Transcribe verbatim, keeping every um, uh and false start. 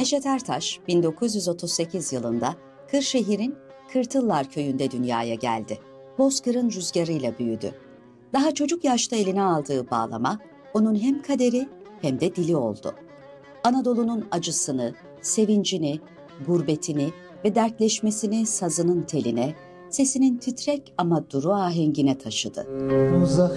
Neşet Ertaş bin dokuz yüz otuz sekiz yılında Kırşehir'in Kırtıllar köyünde dünyaya geldi. Bozkır'ın rüzgarıyla büyüdü. Daha çocuk yaşta eline aldığı bağlama onun hem kaderi hem de dili oldu. Anadolu'nun acısını, sevincini, gurbetini ve dertleşmesini sazının teline, sesinin titrek ama duru ahengine taşıdı. Uzak